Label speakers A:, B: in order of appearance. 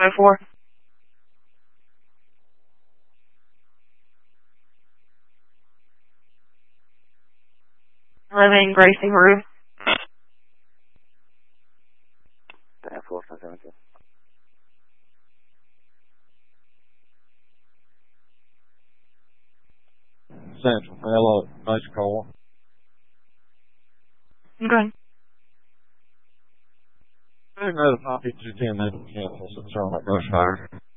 A: 104. Living Gracie Roof.
B: 417.
C: Central, hello, nice call.
A: Okay.
C: I know the 5210 cancels, it's on my Ghost Fire.